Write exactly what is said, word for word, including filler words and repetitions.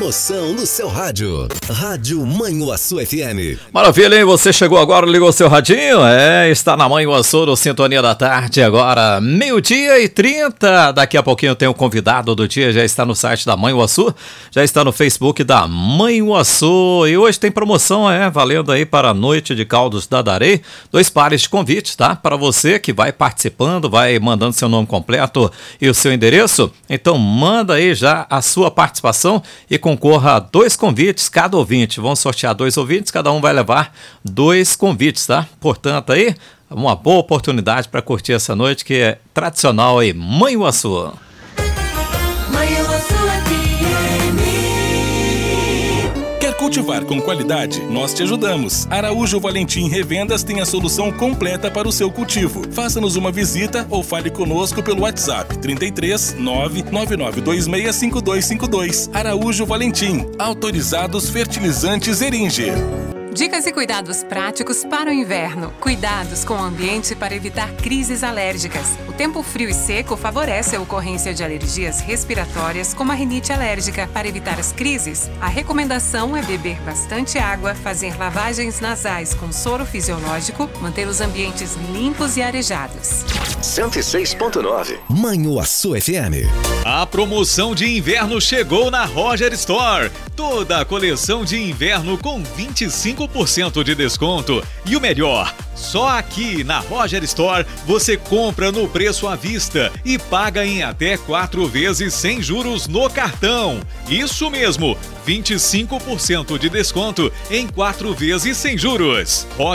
emoção no seu rádio. Rádio Manhuaçu F M. Maravilha, hein? Você chegou agora, ligou seu radinho? É, está na Manhuaçu, no Sintonia da Tarde, agora meio-dia e trinta. Daqui a pouquinho tem o convidado do dia, já está no site da Manhuaçu, já está no Facebook da Manhuaçu. E hoje tem promoção, é, valendo aí para a noite de caldos da Darei. Dois pares de convites, tá? Para você que vai participando, vai mandando seu nome completo e o seu endereço. Então manda aí já a sua participação e concorra a dois convites cada ouvinte. Vamos sortear dois ouvintes, cada um vai levar dois convites, tá? Portanto aí, uma boa oportunidade para curtir essa noite que é tradicional aí, Manhuaçu. Cultivar com qualidade, nós te ajudamos. Araújo Valentim Revendas tem a solução completa para o seu cultivo. Faça-nos uma visita ou fale conosco pelo WhatsApp trinta e três, nove nove nove dois seis, cinco dois cinco dois. Araújo Valentim, autorizados fertilizantes Eringer. Dicas e cuidados práticos para o inverno. Cuidados com o ambiente para evitar crises alérgicas. O tempo frio e seco favorece a ocorrência de alergias respiratórias, como a rinite alérgica. Para evitar as crises, a recomendação é beber bastante água, fazer lavagens nasais com soro fisiológico, manter os ambientes limpos e arejados. cento e seis ponto nove Manhuaçu F M. A promoção de inverno chegou na Roger Store. Toda a coleção de inverno com vinte e cinco por cento de desconto. E o melhor, só aqui na Roger Store você compra no preço à vista e paga em até quatro vezes sem juros no cartão. Isso mesmo, vinte e cinco por cento de desconto em quatro vezes sem juros.